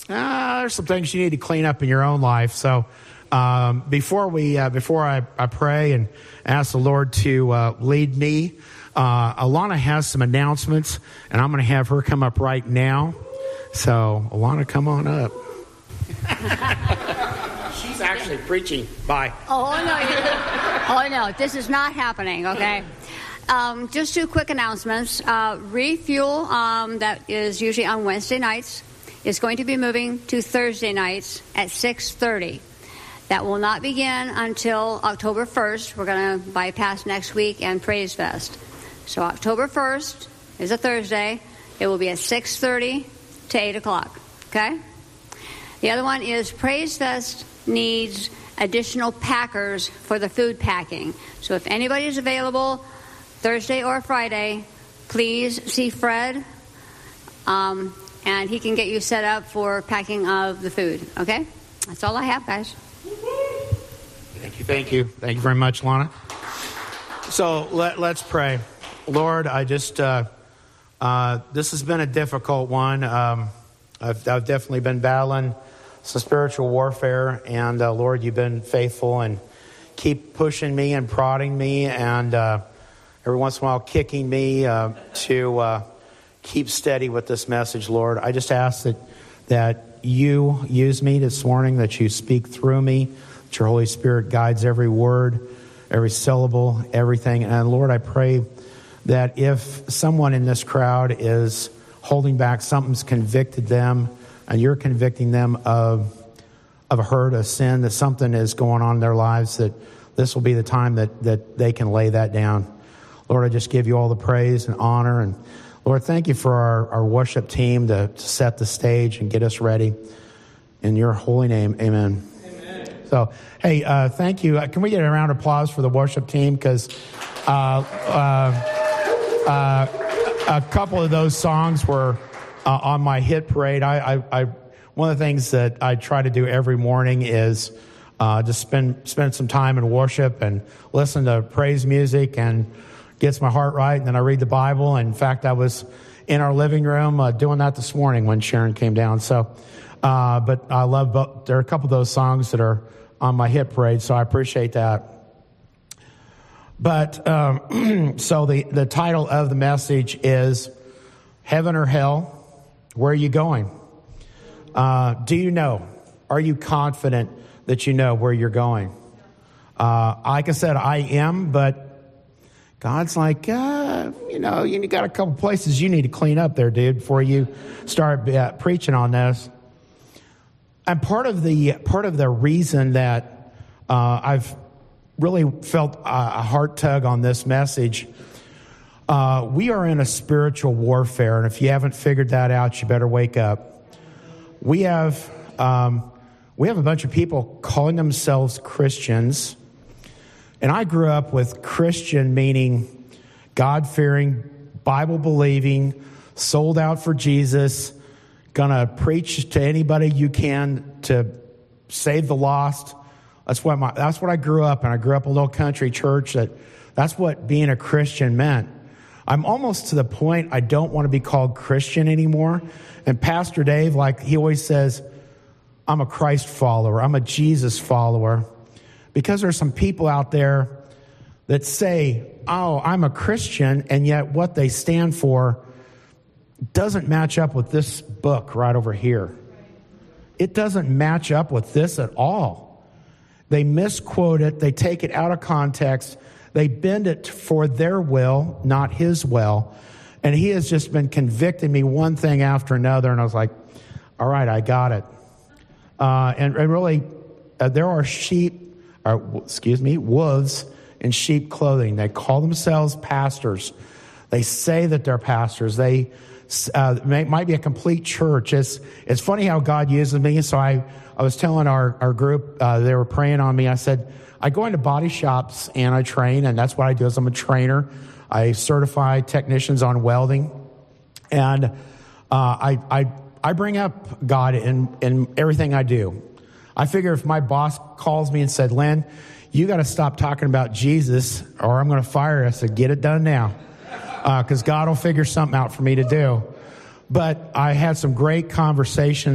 there's some things you need to clean up in your own life. So before I pray and ask the Lord to lead me, Alana has some announcements, and I'm going to have her come up right now. So, Alana, come on up. She's actually preaching. Bye. Oh, no. This is not happening, okay? Just two quick announcements. Refuel, that is usually on Wednesday nights, is going to be moving to Thursday nights at 6:30. That will not begin until October 1st. We're going to bypass next week and Praise Fest. So October 1st is a Thursday. It will be at 6:30 to 8 o'clock, okay? The other one is Praise Fest needs additional packers for the food packing. So if anybody is available Thursday or Friday, please see Fred, and he can get you set up for packing of the food, okay? That's all I have, guys. Thank you very much, Lana. So let's pray. Lord, I just this has been a difficult one. I've definitely been battling some spiritual warfare, and Lord, you've been faithful and keep pushing me and prodding me, and every once in a while kicking me to keep steady with this message, Lord. I just ask that you use me this morning, that you speak through me, that your Holy Spirit guides every word, every syllable, everything. And Lord, I pray that if someone in this crowd is holding back, something's convicted them, and you're convicting them of a hurt, a sin, that something is going on in their lives, that this will be the time that they can lay that down. Lord, I just give you all the praise and honor. And Lord, thank you for our worship team to set the stage and get us ready. In your holy name, amen. So, hey, thank you. Can we get a round of applause for the worship team? Because a couple of those songs were on my hit parade. One of the things that I try to do every morning is just spend some time in worship and listen to praise music, and gets my heart right. And then I read the Bible. And in fact, I was in our living room doing that this morning when Sharon came down. So, but I love, there are a couple of those songs that are on my hit parade, so I appreciate that. But so the title of the message is Heaven or Hell? Where are you going? Do you know? Are you confident that you know where you're going? Like I said, I am, but God's like, you got a couple places you need to clean up there, dude, before you start preaching on this. And part of the reason that I've really felt a heart tug on this message, we are in a spiritual warfare, and if you haven't figured that out, you better wake up. We have a bunch of people calling themselves Christians, and I grew up with Christian meaning God-fearing, Bible-believing, sold out for Jesus, gonna preach to anybody you can to save the lost. That's what I grew up in. I grew up in a little country church. That's what being a Christian meant. I'm almost to the point I don't want to be called Christian anymore. And Pastor Dave, like he always says, I'm a Christ follower. I'm a Jesus follower. Because there's some people out there that say, oh, I'm a Christian, and yet what they stand for doesn't match up with this book right over here. It doesn't match up with this at all. They misquote it. They take it out of context. They bend it for their will, not his will. And he has just been convicting me one thing after another. And I was like, all right, I got it. And really, there are wolves in sheep clothing. They call themselves pastors. They say that they're pastors. They might be a complete church. It's funny how God uses me. So I was telling our group, they were praying on me. I said, I go into body shops and I train, and that's what I do. Is I'm a trainer. I certify technicians on welding, and I bring up God in everything I do. I figure if my boss calls me and said, Len, you got to stop talking about Jesus or I'm going to fire you. I said, get it done now, because God will figure something out for me to do. But I had some great conversations